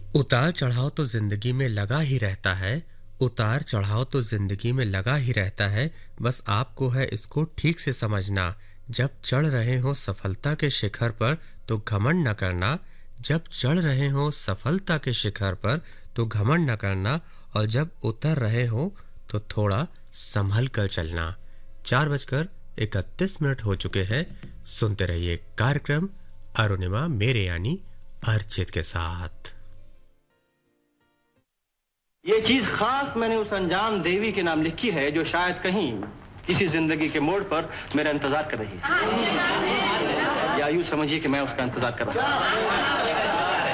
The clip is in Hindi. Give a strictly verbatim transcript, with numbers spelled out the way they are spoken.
उतार चढ़ाव तो जिंदगी में लगा ही रहता है। उतार चढ़ाव तो जिंदगी में लगा ही रहता है। बस आपको है इसको ठीक से समझना। जब चढ़ रहे हो सफलता के शिखर पर तो घमंड न करना। जब चढ़ रहे हो सफलता के शिखर पर तो घमंड न करना। और जब उतर रहे हो तो थोड़ा संभल कर चलना। चार बजकर इकतीस मिनट हो चुके हैं। सुनते रहिए कार्यक्रम अरुणिमा मेरे यानी अर्चित के साथ। ये चीज खास मैंने उस अनजान देवी के नाम लिखी है जो शायद कहीं किसी जिंदगी के मोड़ पर मेरा इंतजार कर रही है, या यूं समझिए कि मैं उसका इंतजार कर रहा हूं।